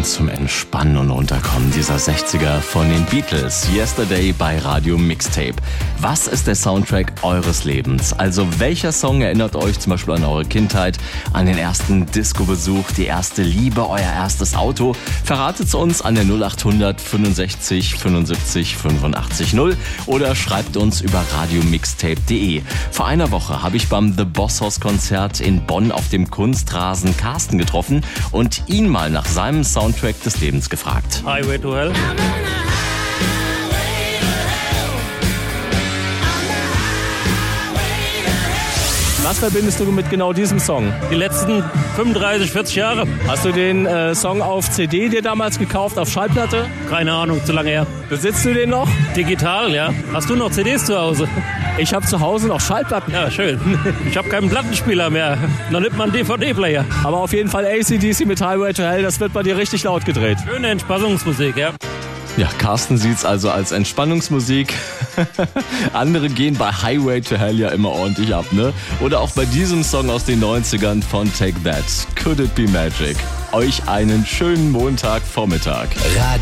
Moment zum Entspannen und Runterkommen, dieser 60er von den Beatles, Yesterday bei Radio Mixtape. Was ist der Soundtrack eures Lebens? Also welcher Song erinnert euch zum Beispiel an eure Kindheit, an den ersten Disco-Besuch, die erste Liebe, euer erstes Auto? Verratet es uns an der 0800 65 75 85 0 oder schreibt uns über radiomixtape.de. Vor einer Woche habe ich beim The Boss Hoss Konzert in Bonn auf dem Kunstrasen Carsten getroffen und ihn mal nach seinem Soundtrack des Lebens gefragt. Highway to Hell. Was verbindest du mit genau diesem Song? Die letzten 35, 40 Jahre. Hast du den Song auf CD dir damals gekauft, auf Schallplatte? Keine Ahnung, zu lange her. Besitzt du den noch? Digital, ja. Hast du noch CDs zu Hause? Ich habe zu Hause noch Schallplatten. Ja, schön. Ich habe keinen Plattenspieler mehr. Noch nicht mal einen DVD-Player. Aber auf jeden Fall AC/DC mit Highway to Hell, das wird bei dir richtig laut gedreht. Schöne Entspannungsmusik, ja. Ja, Carsten sieht's also als Entspannungsmusik. Andere gehen bei Highway to Hell ja immer ordentlich ab, ne? Oder auch bei diesem Song aus den 90ern von Take That, Could It Be Magic. Euch einen schönen Montagvormittag.